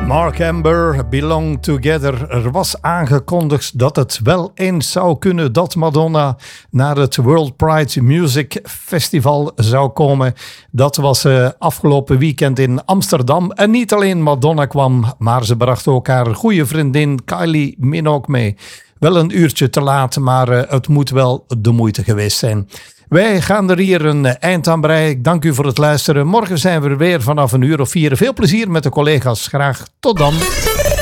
Mark Amber, Belong Together. Er was aangekondigd dat het wel eens zou kunnen dat Madonna naar het World Pride Music Festival zou komen. Dat was afgelopen weekend in Amsterdam. En niet alleen Madonna kwam, maar ze bracht ook haar goede vriendin Kylie Minogue mee. Wel een uurtje te laat, maar het moet wel de moeite geweest zijn. Wij gaan er hier een eind aan breien. Ik dank u voor het luisteren. Morgen zijn we er weer vanaf 1:04. Veel plezier met de collega's. Graag tot dan.